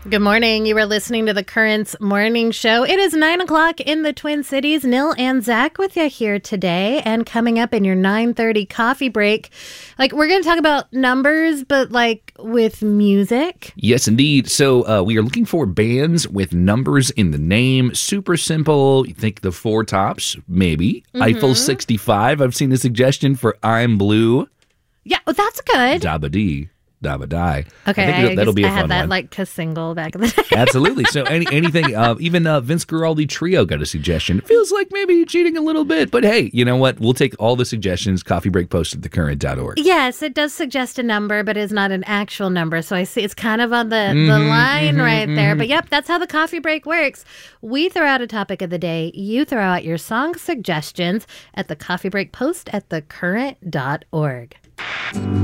Good morning. You are listening to the Currents Morning Show. It is 9 o'clock in the Twin Cities. Nil and Zach with you here today. And coming up in your 9:30 coffee break, we're going to talk about numbers, but with music. Yes, indeed. So we are looking for bands with numbers in the name. Super simple. You think the Four Tops, maybe. Eiffel 65. I've seen the suggestion for I'm Blue. Yeah, well, that's good. Dabba-dee. Dabba-die. Okay, I think that'll be a fun one. I had one. that single back in the day. Absolutely. So anything, even Vince Guaraldi Trio got a suggestion. It feels like maybe cheating a little bit, but hey, you know what? We'll take all the suggestions. Coffee break post at thecurrent.org. Yes, it does suggest a number, but it's not an actual number. So I see it's kind of on the line right there. But yep, that's how the coffee break works. We throw out a topic of the day. You throw out your song suggestions at the coffee break post at thecurrent.org.